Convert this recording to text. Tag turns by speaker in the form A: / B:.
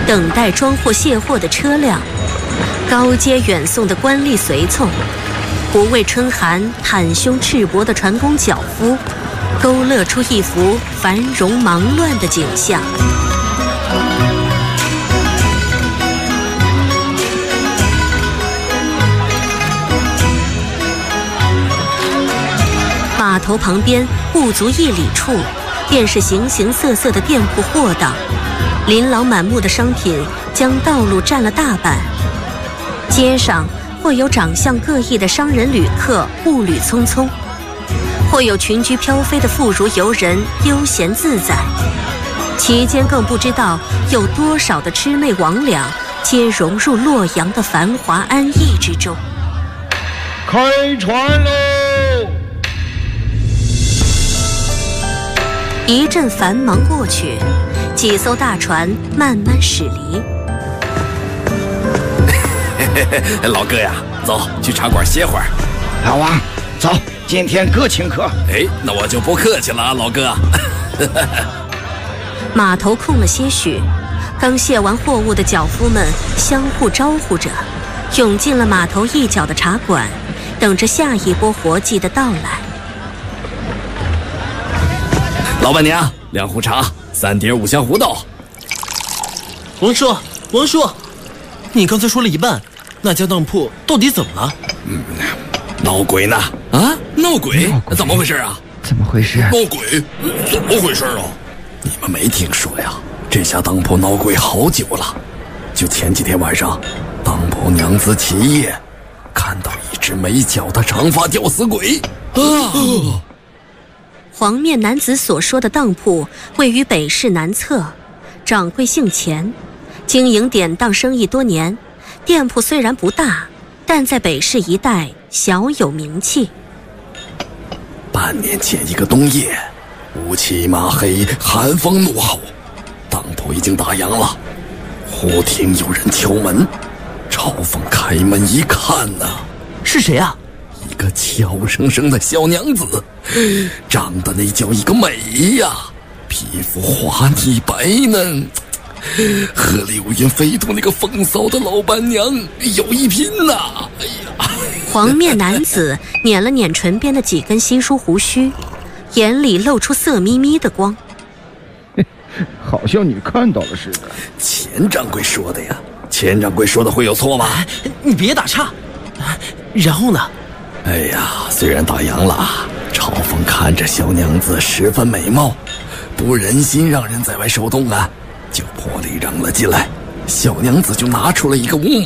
A: 等待装货卸货的车辆，高阶远送的官吏随从，不畏春寒袒胸赤膊的船工脚夫，勾勒出一幅繁荣忙乱的景象。码头旁边不足1里处，便是形形色色的店铺货档，琳琅满目的商品将道路占了大半。街上或有长相各异的商人旅客步履匆匆，或有群居飘飞的妇孺游人悠闲自在，其间更不知道有多少的魑魅魍魉皆融入洛阳的繁华安逸之中。
B: 开船喽！
A: 一阵繁忙过去，几艘大船慢慢驶离。
C: 老哥呀，走去茶馆歇会儿。
B: 老王，走，今天各请客。
C: 哎，那我就不客气了啊，老哥。
A: 码头空了些许，刚卸完货物的脚夫们相互招呼着，涌进了码头一角的茶馆，等着下一波活计的到来。
C: 老板娘，2壶茶，3碟5香胡豆。
D: 王叔，你刚才说了一半，那家当铺到底怎么了？
C: 闹鬼呢？啊，闹鬼？怎么回事啊？
B: 怎么回事？
C: 闹鬼？怎么回事啊？你们没听说呀？这家当铺闹鬼好久了，就前几天晚上，当铺娘子起夜，看到一只没脚的长发吊死鬼。
A: 黄面男子所说的当铺位于北市南侧，掌柜姓钱，经营典当生意多年，店铺虽然不大，但在北市一带小有名气。
C: 半年前一个冬夜，乌漆麻黑，寒风怒吼，当铺已经打烊了，忽听有人敲门，朝奉开门一看呐，
D: 是谁啊？
C: 一个俏生生的小娘子，长得那叫一个美呀，皮肤滑腻白嫩，和流云飞渡那个风骚的老板娘有一拼呐！哎呀，
A: 黄面男子捻了捻唇边的几根稀疏胡须，眼里露出色眯眯的光。
B: 好像你看到了似的。
C: 钱掌柜说的呀，钱掌柜说的会有错吗？
D: 你别打岔。然后呢？
C: 哎呀，虽然打烊了，朝奉看着小娘子十分美貌，不忍心让人在外受冻啊，就破例让了进来。小娘子就拿出了一个乌